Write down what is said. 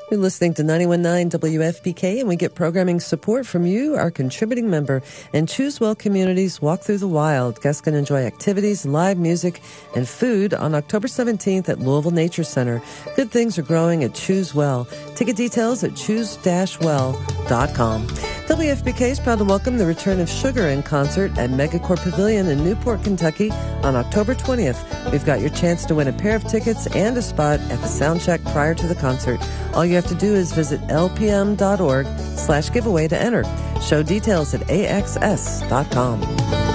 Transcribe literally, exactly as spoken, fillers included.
You're listening to ninety-one point nine W F P K, and we get programming support from you, our contributing member, and Choose Well Communities Walk Through the Wild. Guests can enjoy activities, live music, and food on October seventeenth at Louisville Nature Center. Good things are growing at Choose Well. Ticket details at choose well dot com. W F P K is proud to welcome the return of Sugar in concert at Megacorp Pavilion in Newport, Kentucky on October twentieth. We've got your chance to win a pair of tickets and a spot at the sound check prior to the concert. All you have to do is visit lpm.org slash giveaway to enter. Show details at a x s dot com.